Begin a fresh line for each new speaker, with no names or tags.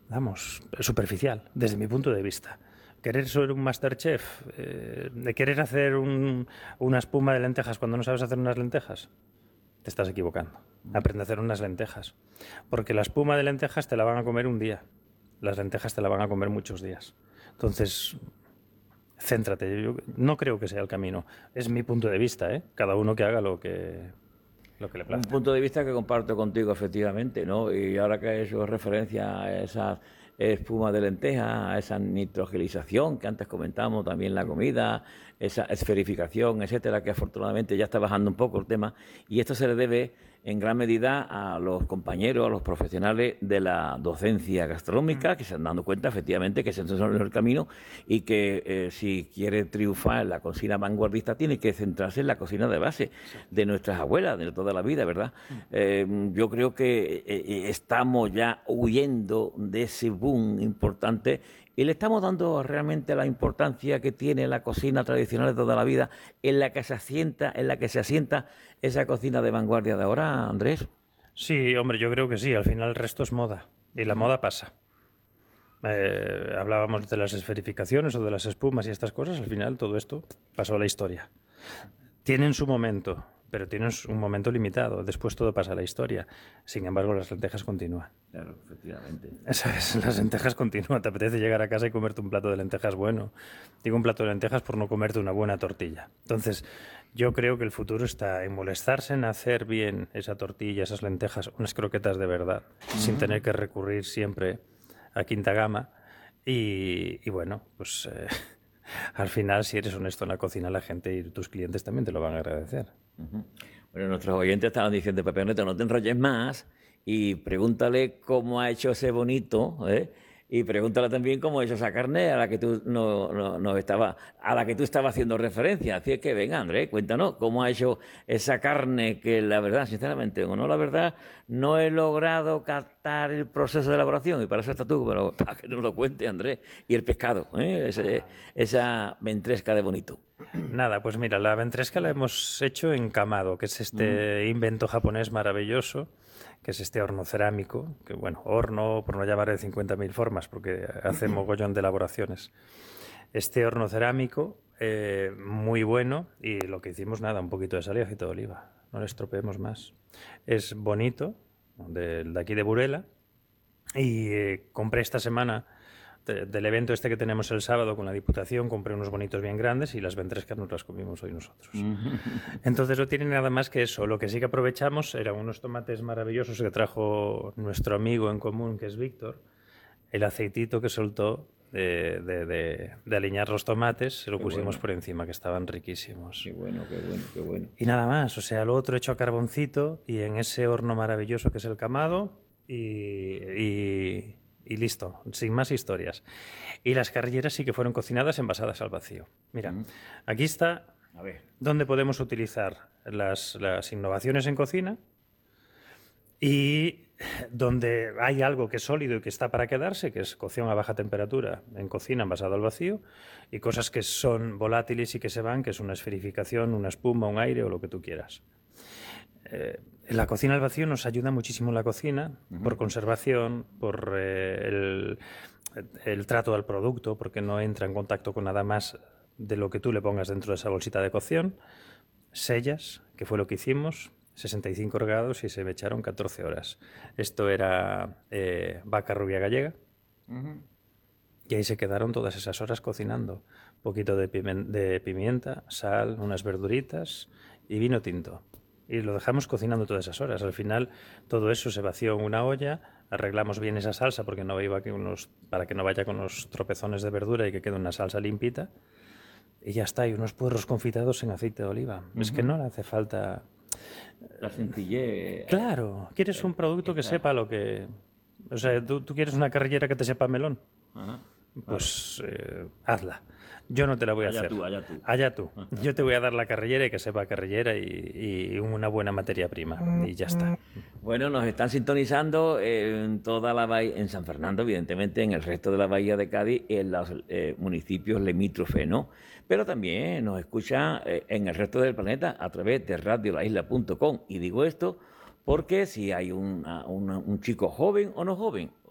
vamos, superficial, desde mi punto de vista. Querer ser un Masterchef, de querer hacer una espuma de lentejas cuando no sabes hacer unas lentejas, te estás equivocando. Aprende a hacer unas lentejas. Porque la espuma de lentejas te la van a comer un día. Las lentejas te la van a comer muchos días. Entonces, céntrate. Yo no creo que sea el camino. Es mi punto de vista, ¿eh? Cada uno que haga lo que le
Un
plazca.
punto de vista que comparto contigo, efectivamente, ¿no? Y ahora que he hecho referencia a esa espuma de lenteja, a esa nitrogelización que antes comentamos, también la comida, esa esferificación, etcétera, que afortunadamente ya está bajando un poco el tema, y esto se le debe en gran medida a los compañeros, a los profesionales de la docencia gastronómica, que se han dado cuenta efectivamente que ese es el camino y que si quiere triunfar en la cocina vanguardista tiene que centrarse en la cocina de base de nuestras abuelas, de toda la vida, ¿verdad? Yo creo que estamos ya huyendo de ese boom importante y le estamos dando realmente la importancia que tiene la cocina tradicional de toda la vida, en la que se asienta esa cocina de vanguardia de ahora, Andrés.
Sí, hombre, yo creo que sí. Al final el resto es moda. Y la moda pasa. Hablábamos de las esferificaciones o de las espumas y estas cosas. Al final todo esto pasó a la historia. Tienen su momento, pero tienen un momento limitado. Después todo pasa a la historia. Sin embargo, las lentejas continúan.
Claro, efectivamente.
¿Sabes? Las lentejas continúan. Te apetece llegar a casa y comerte un plato de lentejas bueno. Digo un plato de lentejas por no comerte una buena tortilla. Entonces, yo creo que el futuro está en molestarse en hacer bien esa tortilla, esas lentejas, unas croquetas de verdad, sin tener que recurrir siempre a quinta gama. Y bueno, pues al final, si eres honesto en la cocina, la gente y tus clientes también te lo van a agradecer.
Bueno, nuestros oyentes estaban diciendo, Pepe Neto, no te enrolles más y pregúntale cómo ha hecho ese bonito, ¿eh? Y pregúntale también cómo ha hecho esa carne a la que tú a la que tú estabas haciendo referencia. Así es que venga, Andrés, cuéntanos cómo ha hecho esa carne que la verdad, sinceramente, o no la verdad, no he logrado captar el proceso de elaboración y para eso estás tú, pero para que nos lo cuente, Andrés. Y el pescado, ¿eh? Esa ventresca de bonito.
Nada, pues mira, la ventresca la hemos hecho en kamado, que es este invento japonés maravilloso, que es este horno cerámico, que bueno, horno, por no llamar de 50.000 formas, porque hace mogollón de elaboraciones. Este horno cerámico, muy bueno, y lo que hicimos, nada, un poquito de sal y aceite de oliva, no le estropeemos más. Es bonito, de aquí de Burela, y compré esta semana del evento este que tenemos el sábado con la Diputación, compré unos bonitos bien grandes y las ventrescas nos las comimos hoy nosotros. Entonces no tiene nada más que eso. Lo que sí que aprovechamos eran unos tomates maravillosos que trajo nuestro amigo en común, que es Víctor. El aceitito que soltó de aliñar los tomates, se lo pusimos por encima, que estaban riquísimos.
Qué bueno, qué bueno, qué bueno.
Y nada más, o sea, lo otro hecho a carboncito y en ese horno maravilloso que es el camado y listo, sin más historias. Y las carrilleras sí que fueron cocinadas envasadas al vacío. Mira, aquí está
A ver.
donde podemos utilizar las innovaciones en cocina y donde hay algo que es sólido y que está para quedarse, que es cocción a baja temperatura en cocina envasado al vacío, y cosas que son volátiles y que se van, que es una esferificación, una espuma, un aire o lo que tú quieras. La cocina al vacío nos ayuda muchísimo en la cocina, por conservación, por el trato al producto, porque no entra en contacto con nada más de lo que tú le pongas dentro de esa bolsita de cocción. Sellas, que fue lo que hicimos, 65 grados y se me echaron 14 horas. Esto era vaca rubia gallega. Y ahí se quedaron todas esas horas cocinando. Un poquito de pimienta, sal, unas verduritas y vino tinto. Y lo dejamos cocinando todas esas horas. Al final todo eso se vació en una olla, arreglamos bien esa salsa porque no iba para que no vaya con los tropezones de verdura y que quede una salsa limpita. Y ya está, y unos puerros confitados en aceite de oliva. Es que no le hace falta...
La sencillez.
Claro, quieres un producto que sepa lo que... O sea, ¿tú quieres una carrillera que te sepa a melón?
Ajá.
Pues hazla. Yo no te la voy a hacer. Allá tú. Yo te voy a dar la carrillera y que sepa carrillera y una buena materia prima. Y ya está.
Bueno, nos están sintonizando en toda la bahía, en San Fernando, evidentemente, en el resto de la bahía de Cádiz y en los municipios limítrofes, ¿no? Pero también nos escuchan en el resto del planeta a través de radiolaisla.com. Y digo esto porque si hay un chico joven o no joven,